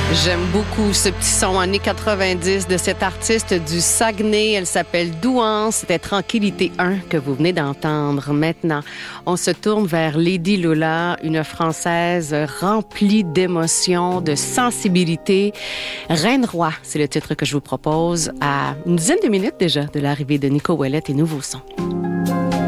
J'aime beaucoup ce petit son années 90 de cette artiste du Saguenay. Elle s'appelle Douance. C'était Tranquillité 1 que vous venez d'entendre. Maintenant, on se tourne vers Lady Lola, une Française remplie d'émotions, de sensibilité. Reine Roi, c'est le titre que je vous propose à une dizaine de minutes déjà de l'arrivée de Nico Ouellet et Nouveau Son.